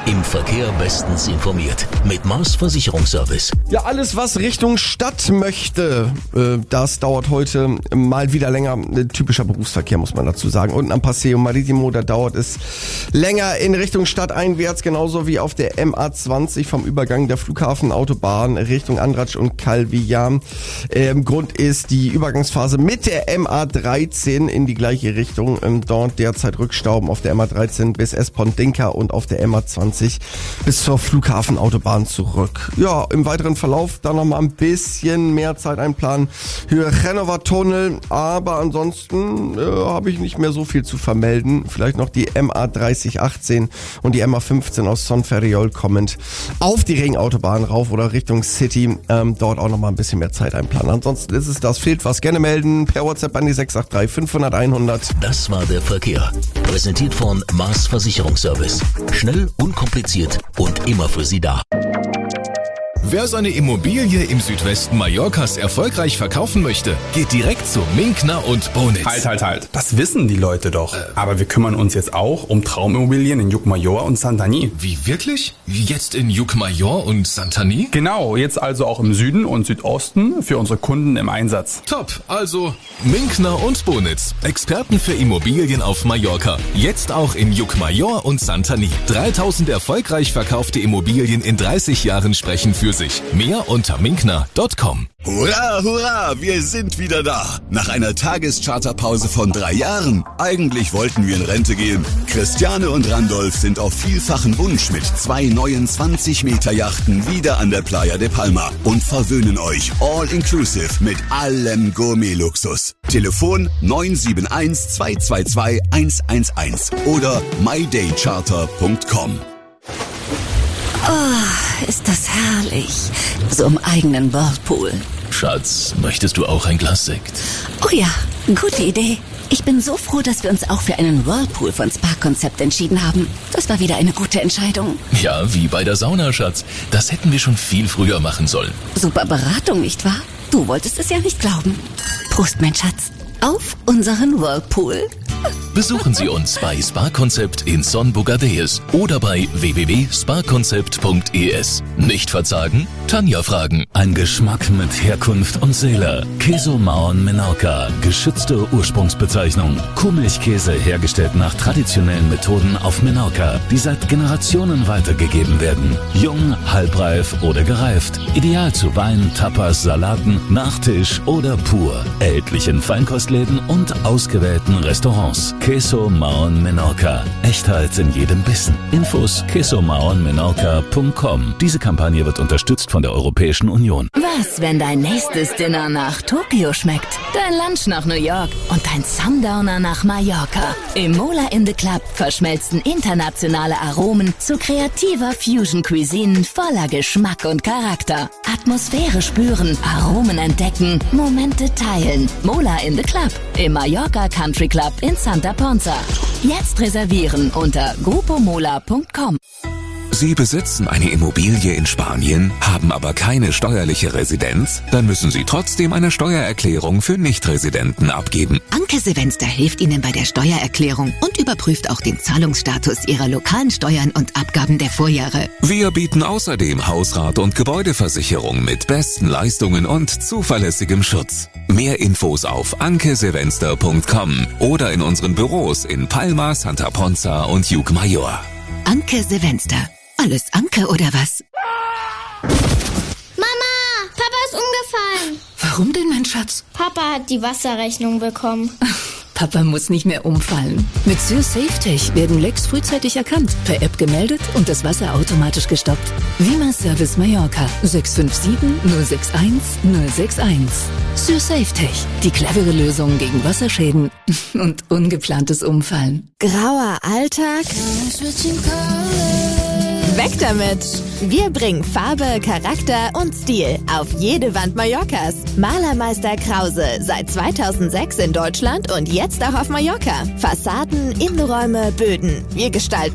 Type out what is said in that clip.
Im Verkehr bestens informiert. Mit Mars Versicherungsservice. Ja, alles was Richtung Stadt möchte, das dauert heute mal wieder länger. Typischer Berufsverkehr, muss man dazu sagen. Unten am Paseo Maritimo, da dauert es länger in Richtung Stadt einwärts, genauso wie auf der MA20 vom Übergang der Flughafenautobahn Richtung Andratsch und Calvillan. Grund ist die Übergangsphase mit der MA13 in die gleiche Richtung. Dort derzeit Rückstauben auf der MA13 bis Espont-Dinka und auf der MA20 bis zur Flughafenautobahn zurück. Ja, im weiteren Verlauf dann nochmal ein bisschen mehr Zeit einplanen. Höhe Genova-Tunnel, aber ansonsten habe ich nicht mehr so viel zu vermelden. Vielleicht noch die MA3018 und die MA15 aus Son Ferriol kommend auf die Ringautobahn rauf oder Richtung City. Dort auch nochmal ein bisschen mehr Zeit einplanen. Ansonsten ist es das. Fehlt was, gerne melden per WhatsApp an die 683 500 100. Das war der Verkehr. Präsentiert von Mars Versicherungsservice. Schnell, unkompliziert und immer für Sie da. Wer seine Immobilie im Südwesten Mallorcas erfolgreich verkaufen möchte, geht direkt zu Minkner und Bonitz. Halt. Das wissen die Leute doch. Aber wir kümmern uns jetzt auch um Traumimmobilien in Llucmajor und Santanyí. Wie, wirklich? Jetzt in Llucmajor und Santanyí? Genau, jetzt also auch im Süden und Südosten für unsere Kunden im Einsatz. Top, also Minkner und Bonitz. Experten für Immobilien auf Mallorca. Jetzt auch in Llucmajor und Santanyí. 3000 erfolgreich verkaufte Immobilien in 30 Jahren sprechen für sich. Mehr unter minkner.com. Hurra, hurra, wir sind wieder da. Nach einer Tagescharterpause von 3 Jahren. Eigentlich wollten wir in Rente gehen. Christiane und Randolph sind auf vielfachen Wunsch mit 2 neuen 20-Meter-Yachten wieder an der Playa de Palma und verwöhnen euch all-inclusive mit allem Gourmet-Luxus. Telefon 971 222 111 oder mydaycharter.com. Oh, ist das herrlich. So im eigenen Whirlpool. Schatz, möchtest du auch ein Glas Sekt? Oh ja, gute Idee. Ich bin so froh, dass wir uns auch für einen Whirlpool von Spa-Konzept entschieden haben. Das war wieder eine gute Entscheidung. Ja, wie bei der Sauna, Schatz. Das hätten wir schon viel früher machen sollen. Super Beratung, nicht wahr? Du wolltest es ja nicht glauben. Prost, mein Schatz. Auf unseren Whirlpool. Besuchen Sie uns bei Spa-Konzept in Son Bogadeus oder bei www.spakonzept.es. Nicht verzagen? Tanja fragen. Ein Geschmack mit Herkunft und Seele. Queso Mahon Menorca, geschützte Ursprungsbezeichnung. Kuhmilchkäse hergestellt nach traditionellen Methoden auf Menorca, die seit Generationen weitergegeben werden. Jung, halbreif oder gereift. Ideal zu Wein, Tapas, Salaten, Nachtisch oder pur. Erhältlich in Feinkostläden und ausgewählten Restaurants. Queso Mahon Menorca. Echtheit in jedem Bissen. Infos quesomahonmenorca.com. Diese Kampagne wird unterstützt von der Europäischen Union. Was, wenn dein nächstes Dinner nach Tokio schmeckt, dein Lunch nach New York und dein Sundowner nach Mallorca? Im Mola in the Club verschmelzen internationale Aromen zu kreativer Fusion Cuisine voller Geschmack und Charakter. Atmosphäre spüren, Aromen entdecken, Momente teilen. Mola in the Club im Mallorca Country Club in Santa Ponza. Jetzt reservieren unter grupomola.com. Sie besitzen eine Immobilie in Spanien, haben aber keine steuerliche Residenz? Dann müssen Sie trotzdem eine Steuererklärung für Nichtresidenten abgeben. Anke Sevenster hilft Ihnen bei der Steuererklärung und überprüft auch den Zahlungsstatus Ihrer lokalen Steuern und Abgaben der Vorjahre. Wir bieten außerdem Hausrat- und Gebäudeversicherung mit besten Leistungen und zuverlässigem Schutz. Mehr Infos auf ankesevenster.com oder in unseren Büros in Palma, Santa Ponza und Llucmajor. Anke Sevenster. Alles Anke oder was? Mama, Papa ist umgefallen. Warum denn, mein Schatz? Papa hat die Wasserrechnung bekommen. Papa muss nicht mehr umfallen. Mit SürSafeTech werden Lecks frühzeitig erkannt, per App gemeldet und das Wasser automatisch gestoppt. Vima Service Mallorca 657 061 061. SürSafeTech, die clevere Lösung gegen Wasserschäden und ungeplantes Umfallen. Grauer Alltag? Weg damit! Wir bringen Farbe, Charakter und Stil auf jede Wand Mallorcas. Malermeister Krause, seit 2006 in Deutschland und jetzt auch auf Mallorca. Fassaden, Innenräume, Böden. Wir gestalten